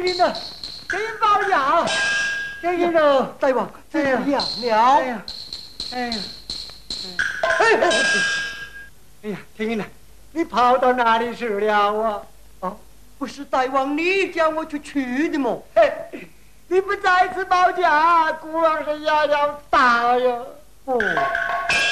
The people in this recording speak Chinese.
天云呢？天云保养，天云呢？大王怎么样了？哎呀，哎呀，哎呀，天云呢？你跑到哪里去了啊？啊，不是大王你叫我去的吗？嘿，你不再次保驾，孤王是压了大呀！不。